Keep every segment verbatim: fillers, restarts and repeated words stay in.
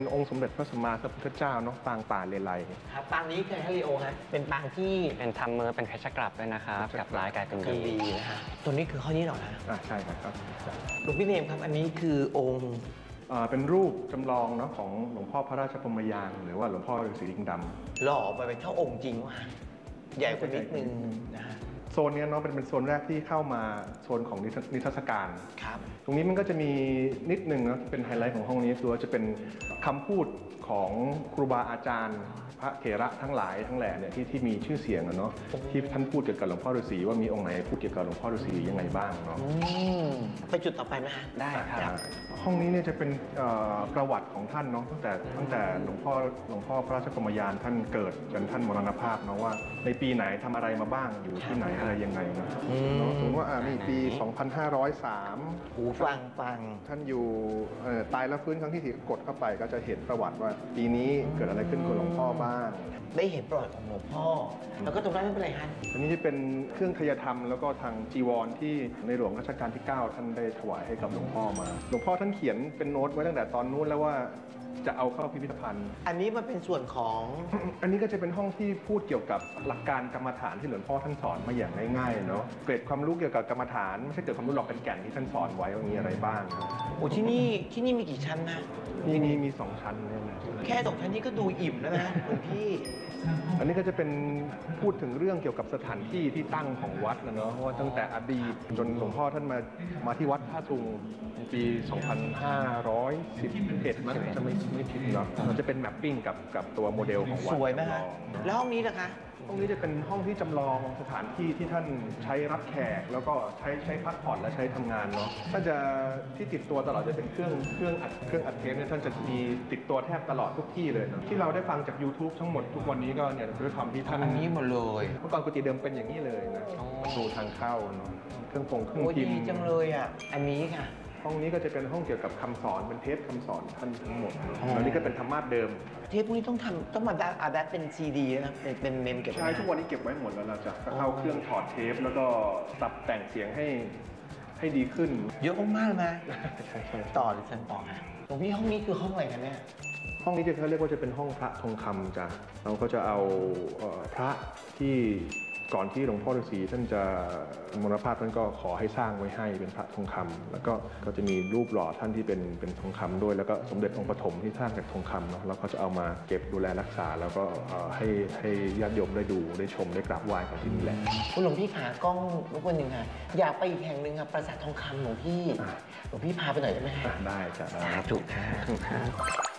องค์สมเด็จพระสัมมาสัมพุทธเจ้าเนาะปางป่าเลไลครับปางนี้คือฮัลโอฮะเป็นปางที่เป็นทำมือเป็นเพชรกลับด้วยนะครับกับร้ายกลายเป็นดีนะฮะตัวนี้คือข้อนี้หรอนะอ่าใช่ครับหลวงพี่เนมครับอันนี้คือองค์อ่าเป็นรูปจำลองเนาะของหลวงพ่อพระราชพรหมยานหรือว่าหลวงพ่อฤาษีลิงดำหล่อไปเป็นเท่าองค์จริงว่ะใหญ่กว่านิดนึงนะฮะโซนนี้เนาะเป็นเป็นโซนแรกที่เข้ามาโซนของนิทรรศการครับตรงนี้มันก็จะมีนิดนึงนะเป็นไฮไลท์ของห้องนี้คือว่าจะเป็นคำพูดของครูบาอาจารย์พระเถระทั้งหลายทั้งแหล่เนี่ยที่ที่มีชื่อเสียงเนาะที่ท่านพูดเกี่ยวกับหลวงพ่อฤาษีว่ามีองค์ไหนพูดเกี่ยวกับหลวงพ่อฤาษียังไงบ้างเนาะไปจุดต่อไปไหมฮะได้ครับห้องนี้เนี่ยจะเป็นประวัติของท่านเนาะตั้งแต่ตั้งแต่หลวงพ่อหลวงพ่อพระราชพรหมยานท่านเกิดจนท่านมรณภาพเนาะว่าในปีไหนทำอะไรมาบ้างอยู่ที่ไหนอะไรยังไงนะสมมติว่ามีปีสองพันห้าร้อยสามหูฟังฟังท่านอยู่ตายแล้วฟื้นครั้งที่สี่กดเข้าไปก็จะเห็นประวัติว่าปีนี้เกิดอะไรขึ้นกับหลวงพ่อบ้างได้เห็นประวัติของหลวงพ่อแล้วก็ตรงนั้นไม่เป็นไรฮะอันนี้จะเป็นเครื่องทยธรรมแล้วก็ทางจีวรที่ในหลวงรัชกาลที่เก้าท่านได้ถวายให้กับหลวงพ่อมาหลวงพ่อท่านเขียนเป็นโน้ตไว้ตั้งแต่ตอนนู้นแล้วว่าจะเอาเข้าพิพิธภัณฑ์อันนี้มันเป็นส่วนของอันนี้ก็จะเป็นห้องที่พูดเกี่ยวกับหลักการกรรมฐานที่หลวงพ่อท่านสอนมาอย่างง่ายๆเนาะเกร็ดความรู้เกี่ยวกับกรรมฐานไม่ใช่เกร็ดความรู้หรอกเป็นแก่นที่ท่านสอนไว้ว่ามีอะไรบ้างโอ้ที่นี่ที่นี่มีกี่ชั้นนะที่นี่มีสองชั้นเลยนะแค่สองชั้นนี้ก็ดูอิ่มแล้วนะคุณพี่อันนี้ก็จะเป็นพูดถึงเรื่องเกี่ยวกับสถานที่ที่ตั้งของวัดนะเนาะว่าตั้งแต่อดีตจนหลวงพ่อท่านมามาที่วัดท่าตุงปี สองพันห้าร้อยสิบเอ็ด มันจะไม่ไม่ผิดเนาะมันจะเป็นแมปปิ้งกับกับตัวโมเดลของวัดสวยไหมฮะแล้วห้องนี้นะคะห้องนี้จะเป็นห้องที่จำลองสถานที่ที่ท่านใช้รับแขกแล้วก็ใช้ใช้พักผ่อนและใช้ทำงานเนาะท่านจะที่ติดตัวตลอดจะเป็นเครื่องเครื่องอัดเครื่องอัดเทปเนี่ยท่านจะมีติดตัวแทบตลอดทุกที่เลยนะที่เราได้ฟังจาก YouTube ทั้งหมดทุกวันนี้ก็เนี่ยด้วยความที่ท่านอันนี้หมดเลยเมื่อก่อนกุฏิเดิมเป็นอย่างนี้เลยนะประตูทางเข้าเนาะเครื่องปงเครื่องพิมพ์ดีจังเลยอ่ะอันนี้ค่ะห้องนี้ก็จะเป็นห้องเกี่ยวกับคำสอนเป็นเทปคำสอนท่านทั้งหมดแล้วนี่ก็เป็นธรรมะเดิมเทปพวกนี้ต้องทำต้องมาอัดแอปเป็นซีดีนะเป็นเป็นเมมเก็บใช่ทุกวันนี้เก็บไว้หมดแล้วเราจะเข้าเครื่องถอดเทปแล้วก็ปรับแต่งเสียงให้ให้ดีขึ้นเยอะมากๆนะต่อหรือฉันต่อฮะตรงนี้ห้องนี้คือห้องอะไรกันเนี่ยห้องนี้จะเขาเรียกว่าจะเป็นห้องพระทองคำจ้ะเราก็จะเอาพระที่ก่อนที่หลวงพ่อฤาษีท่านจะมรณภาพท่านก็ขอให้สร้างไว้ให้เป็นพระทองคำแล้วก็ก็จะมีรูปหล่อท่านที่เป็นเป็นทองคำด้วยแล้วก็สมเด็จองค์ปฐมที่สร้างจากทองคำเนาะแล้วก็จะเอามาเก็บดูแลรักษาแล้วก็ให้ให้ญาติโยมได้ดูได้ชมได้กราบไหว้กันที่นี่แหละคุณหลวงพี่ขากล้องรบกวนหนึ่งค่ะอยากไปอีกแห่งหนึ่งครับปราสาททองคำหลวงพี่หลวงพี่พาไปหน่อยได้ไหมฮะได้จ้ะถูกค่ะถูกค่ะ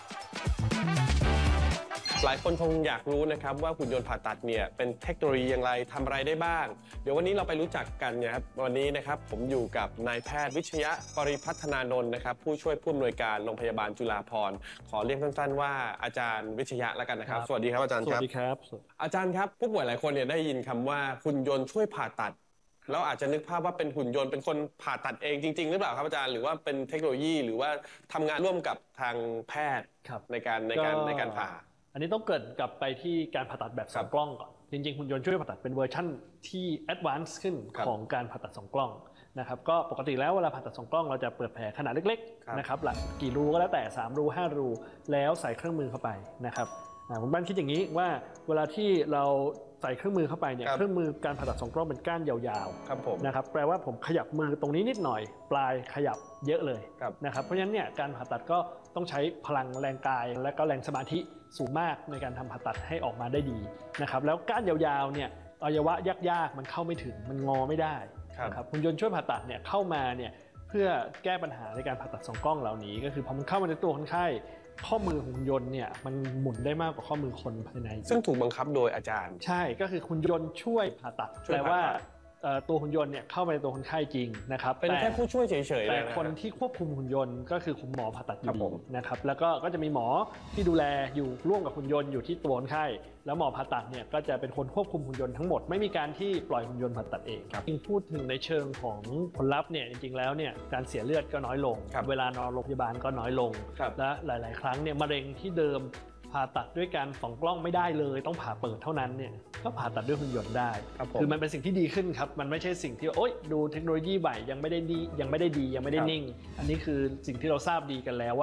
หลายคนคงอยากรู้นะครับว่าหุ่นยนต์ผ่าตัดเนี่ยเป็นเทคโนโลยีอย่างไรทำอะไรได้บ้างเดี๋ยววันนี้เราไปรู้จักกันนะครับวันนี้นะครับผมอยู่กับนายแพทย์วิชยะปริพัฒนานนท์นะครับผู้ช่วยผู้อำนวยการโรงพยาบาลจุฬาภรณ์ขอเรียกสั้นๆว่าอาจารย์วิชยะแล้วกันนะครับสวัสดีครับอาจารย์ครับสวัสดีครับอาจารย์ครับผู้ป่วยหลายคนเนี่ยได้ยินคำว่าหุ่นยนต์ช่วยผ่าตัดแล้วอาจจะนึกภาพว่าเป็นหุ่นยนต์เป็นคนผ่าตัดเองจริงๆหรือเปล่าครับอาจารย์หรือว่าเป็นเทคโนโลยีหรือว่าทำงานร่วมกับทางแพทย์ในการในการในการผ่าอันนี้ต้องเกิดกลับไปที่การผ่าตัดแบบสองกล้องก่อนจริงๆหุ่นยนต์ช่วยผ่าตัดเป็นเวอร์ชั่นที่แอดวานซ์ขึ้นของการผ่าตัดสองกล้องนะครับก็ปกติแล้วเวลาผ่าตัดสองกล้องเราจะเปิดแผลขนาดเล็กๆนะครับหลักกี่รูก็แล้วแต่สามรูห้ารูแล้วใส่เครื่องมือเข้าไปนะครับผมบ้านคิดอย่างนี้ว่าเวลาที่เราใส่เครื่องมือเข้าไปเนี่ยเครื่องมือการผ่าตัดสองกล้องเป็นก้านยาวๆนะครับแปลว่าผมขยับมือตรงนี้นิดหน่อยปลายขยับเยอะเลยนะครับเพราะฉะนั้นเนี่ยการผ่าตัดก็ต้องใช้พลังแรงกายและก็แรงสมาธิสูงมากในการทำผ่าตัดให้ออกมาได้ดีนะครับแล้วก้านยาวๆเนี่ยอวัยวะยากๆมันเข้าไม่ถึงมันงอไม่ได้นะครับหุ่นยนต์ช่วยผ่าตัดเนี่ยเข้ามาเนี่ยเพื่อแก้ปัญหาในการผ่าตัดสองกล้องเหล่านี้ก็คือพอมันเข้ามาในตัวคนไข้ข้อมือหุ่นยนต์เนี่ยมันหมุนได้มากกว่าข้อมือคนภายในซึ่งถูกบังคับโดยอาจารย์ใช่ก็คือหุ่นยนต์ช่วยผ่าตัดแปลว่าตัวหุ่นยนต์เนี่ยเข้าไปในตัวคนไข้จริงนะครับเป็นแค่ผู้ช่วยเฉยๆแต่คนที่ควบคุมหุ่นยนต์ก็คือคุณหมอผ่าตัดอยู่นะครับแล้วก็ก็จะมีหมอที่ดูแลอยู่ร่วมกับหุ่นยนต์อยู่ที่ตัวคนไข้แล้วหมอผ่าตัดเนี่ยก็จะเป็นคนควบคุมหุ่นยนต์ทั้งหมดไม่มีการที่ปล่อยหุ่นยนต์ผ่าตัดเองจริงพูดถึงในเชิงของผลลัพธ์เนี่ยจริงๆแล้วเนี่ยการเสียเลือดก็น้อยลงเวลานอนโรงพยาบาลก็น้อยลงและหลายๆครั้งเนี่ยมะเร็งที่เดิมผ่าตัดด้วยการสองกล้องไม่ได้เลยต้องผ่าเปิดเท่านั้นเนี่ยก็ผ่าตัดด้วยหุ่นยนต์ได้คือมันเป็นสิ่งที่ดีขึ้นครับมันไม่ใช่สิ่งที่โอ๊ยดูเทคโนโลยีใหม่ยังไม่ได้ดียังไม่ได้ดียังไม่ได้นิ่งอันนี้คือสิ่งที่เราทราบดีกันแล้วว่า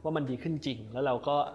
ว่ามันดีขึ้นจริง แล้วเราก็